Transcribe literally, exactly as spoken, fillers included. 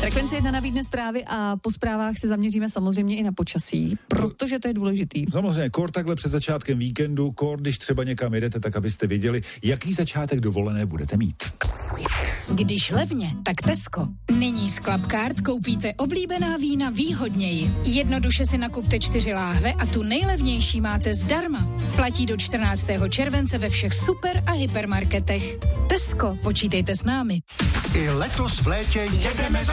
Frekvence jedna nabídne zprávy a po zprávách se zaměříme samozřejmě i na počasí, protože to je důležitý. Samozřejmě, kor takhle před začátkem víkendu, kor, když třeba někam jedete, tak abyste věděli, jaký začátek dovolené budete mít. Když levně, tak Tesco. Nyní z Clubcard koupíte oblíbená vína výhodněji. Jednoduše si nakupte čtyři láhve a tu nejlevnější máte zdarma. Platí do čtrnáctého července ve všech super a hypermarketech. Tesco, počítejte s námi. I letos v létě jedeme za